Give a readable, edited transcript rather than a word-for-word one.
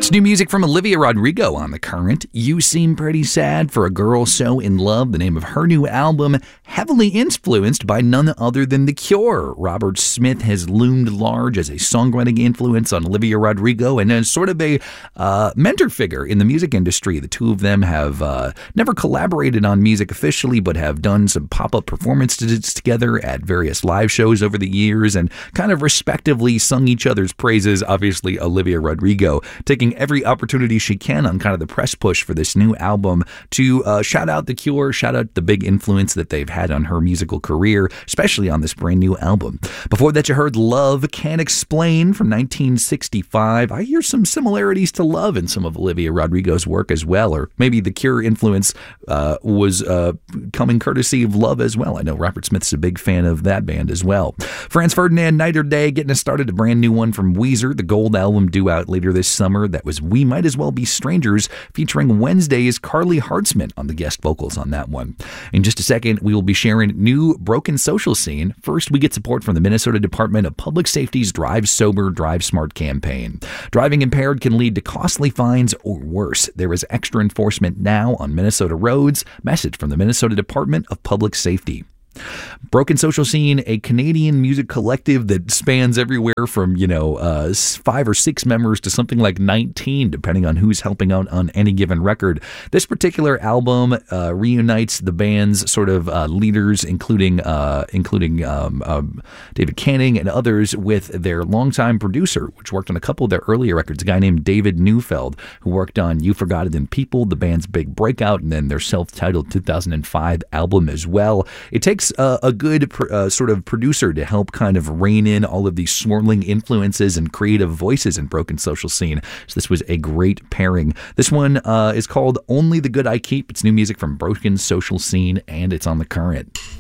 It's new music from Olivia Rodrigo on The Current. You Seem Pretty Sad for a Girl So in Love, the name of her new album, heavily influenced by none other than The Cure. Robert Smith has loomed large as a songwriting influence on Olivia Rodrigo and as sort of a mentor figure in the music industry. The two of them have never collaborated on music officially, but have done some pop-up performances together at various live shows over the years and kind of respectively sung each other's praises. Obviously, Olivia Rodrigo taking every opportunity she can on kind of the press push for this new album to shout out The Cure, shout out the big influence that they've had on her musical career, especially on this brand new album. Before that, you heard Love Can't Explain from 1965. I hear some similarities to Love in some of Olivia Rodrigo's work as well, or maybe The Cure influence was coming courtesy of Love as well. I know Robert Smith's a big fan of that band as well. Franz Ferdinand, Night or Day, getting us started. A brand new one from Weezer. The Gold album due out later this summer. That was We Might As Well Be Strangers, featuring Wednesday's Carly Hartzman on the guest vocals on that one. In just a second, we will be sharing new Broken Social Scene. First, we get support from the Minnesota Department of Public Safety's Drive Sober, Drive Smart campaign. Driving impaired can lead to costly fines or worse. There is extra enforcement now on Minnesota roads. Message from the Minnesota Department of Public Safety. Broken Social Scene, a Canadian music collective that spans everywhere from, 5 or 6 members to something like 19, depending on who's helping out on any given record. This particular album reunites the band's sort of leaders, including David Canning and others, with their longtime producer, which worked on a couple of their earlier records, a guy named David Neufeld, who worked on You Forgot It in People, the band's big breakout, and then their self-titled 2005 album as well. It takes a good sort of producer to help kind of rein in all of these swirling influences and creative voices in Broken Social Scene. So this was a great pairing. This one is called Only the Good I Keep. It's new music from Broken Social Scene, and it's on The Current.